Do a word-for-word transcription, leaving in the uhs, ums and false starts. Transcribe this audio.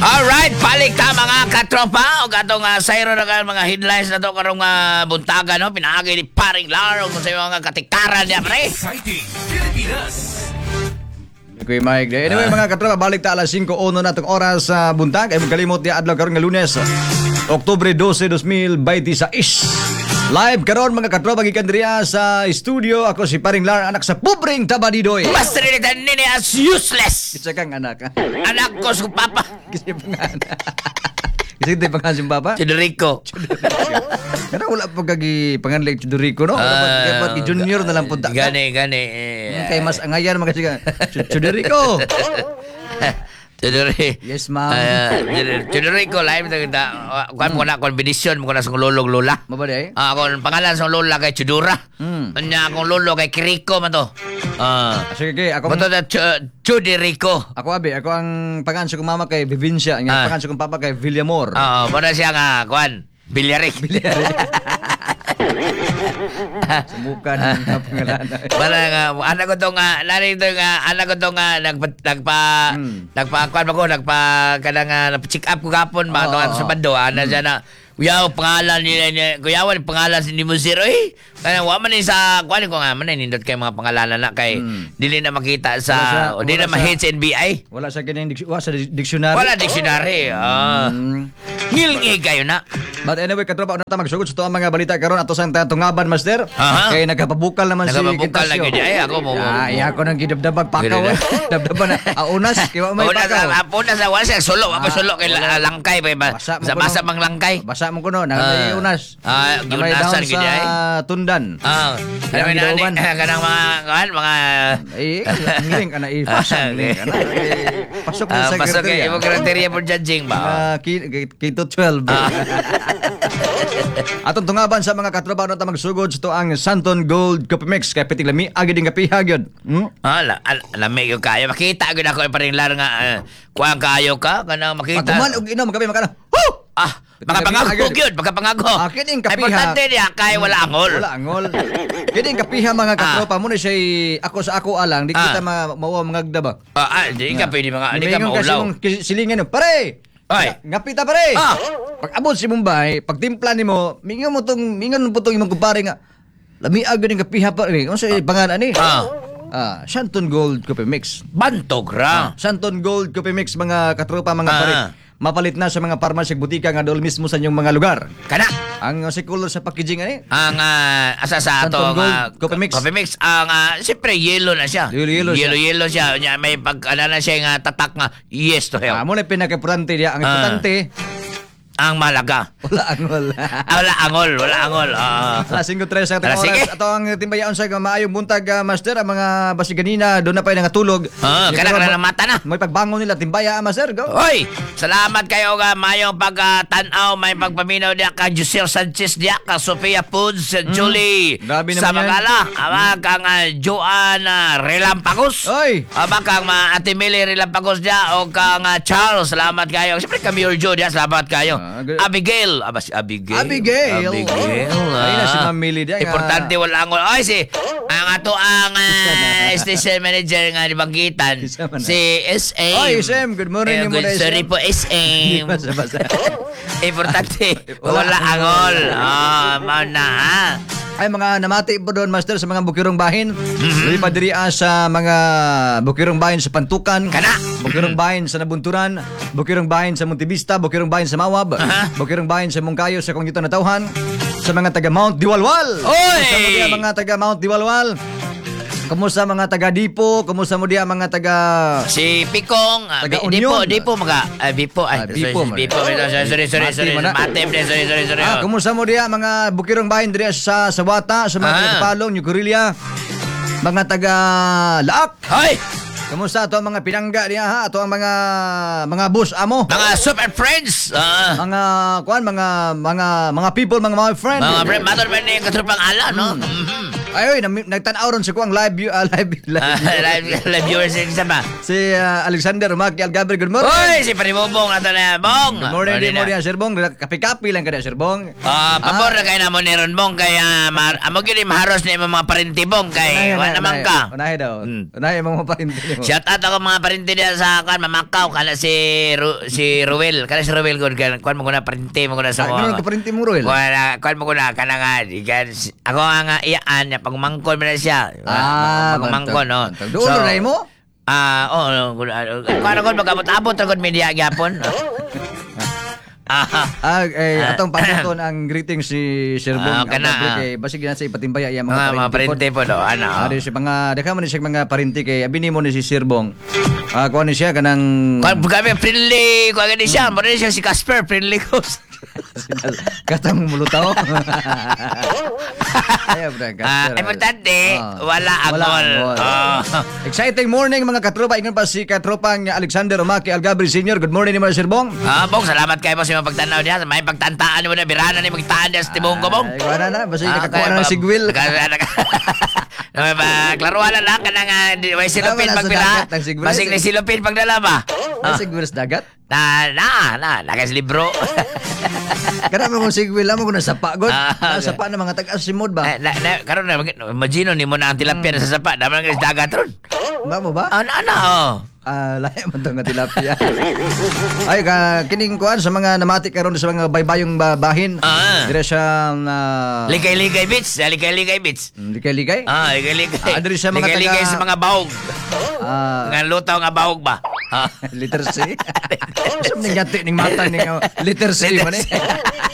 Alright, balik ta mga katropa o katong uh, sayro na ka mga headlines na to karong uh, buntaga no pinaagi ni Paring Laro kung sa mga katikaran niya pre. Exciting Pilipinas. Kuya Mike. Anyway, uh, mga katropa, balik ta alas singko uno na itong oras sa uh, buntag. Ay magkalimot niya adlaw karon nga Lunes, Oktubre dose, dos mil veintiséis. Live karon mga katropa gikan diriya sa studio. Ako si Paring Lar, anak sa pubring Tabadidoy. Master ni nini as useless. Kitsa kang anak ha? Anak ko sa papa. Kasi pangalan. Kasi tayo pangalan si Papa? Chuderico. Kaya wala pa kagi pangalan like Chuderico, no? Dapat uh, junior na lang punta. Gani, gani. Eh, kay mas angayan mga siga. Chuderico. Chuderi. Yes, ma'am. Uh, Chuderico, live na kita. Kuhan mo na kombinasyon mo na sa lolong lola. Mabadi? Ah, ako pangalan sa lola kay Chudura. Hmm. Kanya akong lolo kay Kiriko man to. Ah. Sige, okay, ako Bato na Chuderico. Ako abi, ako ang pangalan sa kong mama kay Vivincia, ang Ah. pangalan sa kong papa kay Villamor. Oo, mo na siya nga kuhan. Bilyarik. Sumukan ang pangalan. Para nga anak ko to nga narito nga anak ko to nga nagpa nagpa Hmm. nagpa kuan ako nagpa kada nga napa-check up ko gapon ba Oo, sa oo. bando ana siya na kuya pangalan ni kuya wan pangalan ni mo zero eh kaya wa man ni sa kuan ko nga man nindot kay mga pangalan na kay Hmm. dili na makita Wala siya- sa o di na wala ma-hit sa N B I Wala sa kanyang dik- wala sa di- dictionary. wala dictionary ah Hmm. ngilngi kayo na. But anyway, katropa, una ta magsugod sa ito ang mga balita karon ato sa tungaban, master. Aha. Kay nagapabukal naman si Nagapabukal Gintasyo. lagi di. Ay, ako mo- Ah, iya ko nang gidabdabag pakaw. eh. Dabdaban na. Aunas, kay wa may Una pakaw. sa una sa wala siya solo Ah, apa solo kay wala. la- langkay pa ba Basa mo sa kuno. basa mang langkay. Basa mo kuno, na may Ah. unas. Ah, Na may giunasan down gid ay. sa tundan. Ah, Kaya alam mo na gidauban. ni kanang mga kan mga Eh, ngiling ka na ipasa. ngiling ka na. Eh, Pasok ah, na sa pasok kay sekretarya. imo kriteria for judging ba. Ah, ki- ki- Kito twelve. Ah. Atong tungaban sa mga katropa na ta magsugod sa to ang Santon Gold Coffee Mix kay pitig lami agi ding kapiha gyud. Hmm? Ah, la, al, lami yung kayo. Makita gud ako pa rin lar nga uh, kuang kayo ka kanang makita. Pagkuman og inom kape makana. Woo! Ah, Pitig makapangago lami agad. gyud, makapangago. Ah, kining kapiha. Importante niya kay wala angol. Wala angol. Kini kapiha mga katropa mo ni siya ako sa ako alang di Ah. kita ma mawa mangagda ba. Ah, ah, di ka pwede mga di ka Imingon kasi maulaw. mong kis- silingan no. Pare. Oy. Nga- Ngapita pare. Ah. Pag abot si Mumbai, pag timpla nimo, mingon mo tong mingon mo tong imong kumpare nga. Lami agad ng kapiha pare. Unsa uh, pangalan ni? Ah. Ah, Santon Gold Coffee Mix. Bantog ra. Santon Gold Coffee Mix mga katropa mga Ah. pare. Mapalit na sa mga parmasya at butika nga doon mismo sa inyong mga lugar. Kana Ang uh, secular sa packaging ani. ang ah, asa sa ato Santon Gold, nga Coffee Mix. Coffee Mix ang uh, siyempre yellow na siya. Yellow, yellow siya. yellow, yellow siya. Nya may pag ano na siya nga tatak nga yes to Ah, hell. mo na pinaka-importante dia. Ang Ah. importante, Ang malaga. wala angol. Ah, wala angol, wala angol. Ah. Alas singko tres sa Alas, ating sige. oras. Ato ang timbayaon sa maayong buntag, uh, master. Ang mga basi ganina, doon na pa yung natulog. Ah, kana kana mata na. May pagbangon nila, timbaya, master. Go. Oy, salamat kayo ga mayong pagtanaw, may pagpaminaw diya ka Jusel Sanchez diya ka Sofia Foods, Julie. Mm. Grabe sa naman yan. Magala, ama kang uh, Joanna Relampagos. Oy. Ama kang uh, Ate Millie Relampagos diya o kang uh, Charles, salamat kayo. Siyempre kami Orjo diya, salamat kayo. Ah, good. Abigail, aba si Abigail. Abigail. Abigail. Ay na ah. si Ma'am Millie diya, nga. Importante wala angol. Oy si ang ato ang uh, station manager nga di Bangkitan, Isa man na. si S A. Oy, Sam, good morning. Eh, ni mo good, na, sorry Sam. po, S M. Basa-basa. Importante, Wala wala angol. Ah, mao na ha. Ay mga namati po doon, master, sa mga bukirong bahin. Mm-hmm. pa diri ah, sa mga bukirong bahin sa Pantukan. Kana. Bukirong bahin sa Nabunturan. Bukirong bahin sa Montevista. Bukirong bahin sa Mawab. Aha. Bukirong bahin sa Mungkayo, sa Kongito na Tauhan. Sa mga taga Mount Diwalwal. Oy! Kumusta mo diya mga taga Mount Diwalwal? Kumusta mga taga Dipo? Kumusta mo diya mga taga... Si Pikong, ah, Taga Bi- Dipo, Union. Dipo mga, ah, Bipo, ay, Ah, Bipo, sorry, man. Bipo, sorry, sorry, sorry, Mati sorry, man na. Matem, sorry, sorry, sorry, Ah, oh. kumusta mo diya mga bukirong bahin diri sa Sawata, sa mga Ah. taga Palong, New Corillia, mga taga Laak. Hoy! Kamusta ato ang mga pinangga niya ha? Ato ang mga mga boss amo. Mga super friends, ah, Mga kuan mga mga mga people, mga mga friend. mga friend, matter ba na yung katrupang ala, no? Mhm. Ay, oy, nam- nagtanaw ron si ko ang live view, ah, live, live, Ah, live, live viewers isa ba? si ah, Alexander Maki Algabre. Good morning. Uy, si Paribobong na to na, Bong. Good morning, good na. morning, Sir Bong. Kapi-kapi lang kada, Sir Bong. Ah, pabor na kayo na mo ni Ron Bong kaya mar amo gyud maharos ni mga parinti Bong kay Unahe, wa unahe, naman unahe. ka. Unahe daw. Hmm. Unahe, mga maparinti mo. Shout out ako mga parinti diyan sa kan Mamakaw kana si Ru, si Ruel, kana si Ruel gud kan kuan mo na parinti mo na sa Ay, ano mga. ka parinti mo, Roel? Kuan kuan mo na kana nga ikan ako nga nga iyaan ya pagmangkon man na siya. Ah, pagmangkon no. bantag. Doon na mo? Ah, oo, oh, kuan ko magabot-abot ra gud media gyapon. Ah, Ah, eh, Ah. atong panaton ang greetings si Sir Bong. Ah, kana, Algabre ah. kay basig na sa ipatimbaya iya mga mga parinti po do, ano. Ari si mga daka man ni siya mga parinti kay abini mo ni si Sir Bong. Ah, kuha ni siya kanang Kuan kami friendly, kuan gani siya, mo rin siya si Casper friendly ko. katang mulutaw. Ayaw bra Ah, importante, wala agol. Oh. Exciting morning mga katropa. Ingon pa si katropang Alexander Umaki Algabre Senior. Good morning ni Sir Bong. Ah, Bong, salamat kayo po sa mga pagtanaw niya. May pagtantaan mo na, birana ni magtaan niya sa tibong ko, Bong. Ay, kuha na na. Basta Ah, nakakuha kaya na ng ba- sigwil. Naka- naka- May Klaruan na lang ka na nga, di- may silupin Wala sa pagbira. dagat ang sigwil. Masig na silupin pagdala ba? Ay, Ah, sigwil sa dagat. na, na, na, nakas libro. Kada mo kung sigwil mo kung nasapa god. Ah, Nasapa na mga taga-simod ba? na, na, na, karon na, imagino ni mo na ang tilapia na sa sapa. Daman nga sa dagat ron. Ba mo ba? Ah, na, na, oh. Ah, lahi man to nga tilapia. Ay ka kining kuan sa mga namati karon sa mga baybayong ba- bahin. Ah. Dire siya na Ligay-ligay bits, ah, ligay-ligay bits. likay-likay. Ah, ligay-ligay. Ah, diri sa mga Ligay-ligay taga- sa mga bahog. Ah, Nga lutaw nga bahog ba? Ah. letter C. Sa ning yati ning mata ning uh, letter C Letter man eh. C.